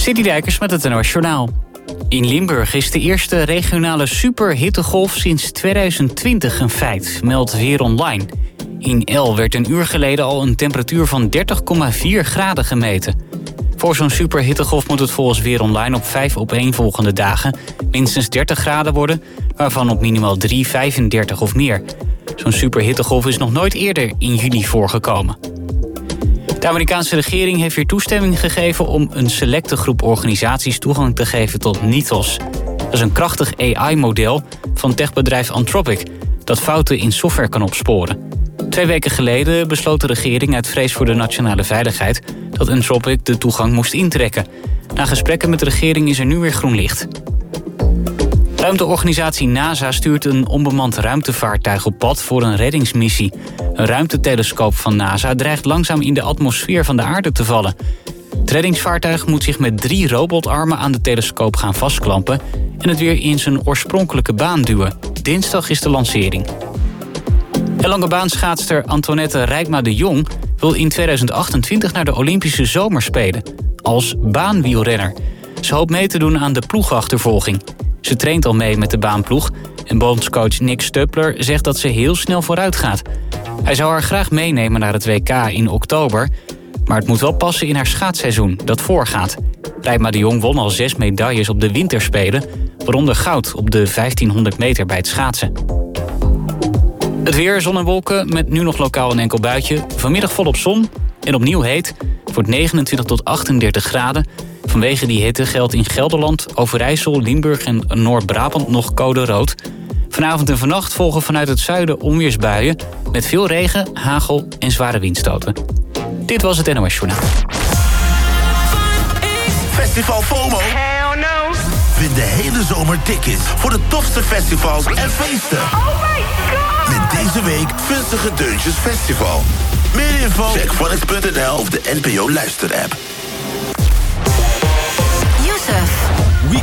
Citydijkers met het NOS Journaal. In Limburg is de eerste regionale superhittegolf sinds 2020 een feit, meldt Weer Online. In El werd een uur geleden al een temperatuur van 30,4 graden gemeten. Voor zo'n superhittegolf moet het volgens Weer Online op 5 opeenvolgende dagen minstens 30 graden worden, waarvan op minimaal 3 35 of meer. Zo'n superhittegolf is nog nooit eerder in juni voorgekomen. De Amerikaanse regering heeft weer toestemming gegeven om een selecte groep organisaties toegang te geven tot Nithos. Dat is een krachtig AI-model van techbedrijf Anthropic dat fouten in software kan opsporen. 2 weken geleden besloot de regering uit vrees voor de nationale veiligheid dat Anthropic de toegang moest intrekken. Na gesprekken met de regering is er nu weer groen licht. Ruimteorganisatie NASA stuurt een onbemand ruimtevaartuig op pad voor een reddingsmissie. Een ruimtetelescoop van NASA dreigt langzaam in de atmosfeer van de aarde te vallen. Het reddingsvaartuig moet zich met 3 robotarmen aan de telescoop gaan vastklampen en het weer in zijn oorspronkelijke baan duwen. Dinsdag is de lancering. En langebaanschaatster Antoinette Reikma de Jong wil in 2028 naar de Olympische Zomerspelen als baanwielrenner. Ze hoopt mee te doen aan de ploegachtervolging. Ze traint al mee met de baanploeg en bondscoach Nick Stuppler zegt dat ze heel snel vooruit gaat. Hij zou haar graag meenemen naar het WK in oktober, maar het moet wel passen in haar schaatsseizoen dat voorgaat. Reikma de Jong won al 6 medailles op de winterspelen, waaronder goud op de 1500 meter bij het schaatsen. Het weer, zon en wolken, met nu nog lokaal een enkel buitje. Vanmiddag volop zon en opnieuw heet. Het wordt 29 tot 38 graden. Vanwege die hitte geldt in Gelderland, Overijssel, Limburg en Noord-Brabant nog code rood. Vanavond en vannacht volgen vanuit het zuiden onweersbuien met veel regen, hagel en zware windstoten. Dit was het NOS Journaal. Festival FOMO? Hell no. Win de hele zomer tickets voor de tofste festivals en feesten. Oh my god. Met deze week Gunstige Deuntjes Festival. Meer info? Check phonics.nl of de NPO luisterapp.